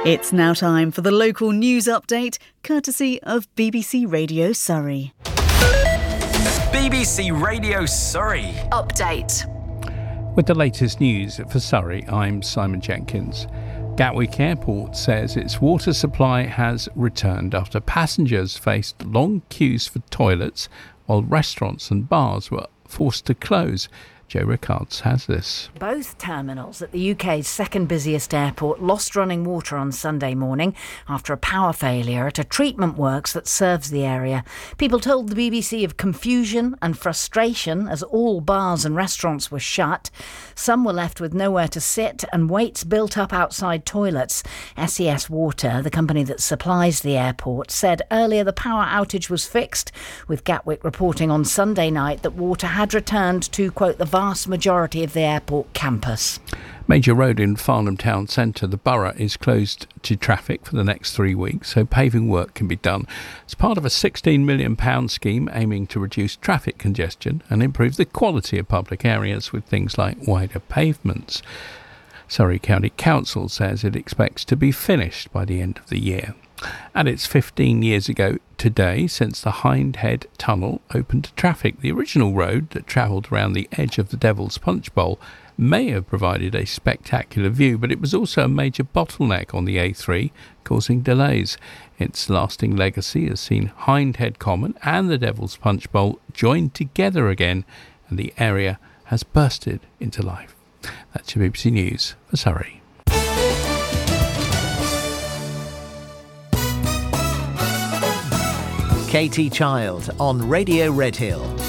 It's now time for the local news update, courtesy of BBC Radio Surrey. BBC Radio Surrey. Update. With the latest news for Surrey, I'm Simon Jenkins. Gatwick Airport says its water supply has returned after passengers faced long queues for toilets while restaurants and bars were forced to close. Joe Rickards has this. Both terminals at the UK's second busiest airport lost running water on Sunday morning after a power failure at a treatment works that serves the area. People told the BBC of confusion and frustration as all bars and restaurants were shut. Some were left with nowhere to sit and waits built up outside toilets. SES Water, the company that supplies the airport, said earlier the power outage was fixed, with Gatwick reporting on Sunday night that water had returned to, quote, the vast majority of the airport campus. Major road in Farnham Town Centre, the borough, is closed to traffic for the next 3 weeks, so paving work can be done. It's part of a £16 million scheme aiming to reduce traffic congestion and improve the quality of public areas with things like wider pavements. Surrey County Council says it expects to be finished by the end of the year. And it's 15 years ago today since the Hindhead Tunnel opened to traffic. The original road that travelled around the edge of the Devil's Punch Bowl may have provided a spectacular view, but it was also a major bottleneck on the A3, causing delays. Its lasting legacy has seen Hindhead Common and the Devil's Punch Bowl joined together again, and the area has bursted into life. That's your BBC News for Surrey. Katie Child on Radio Redhill.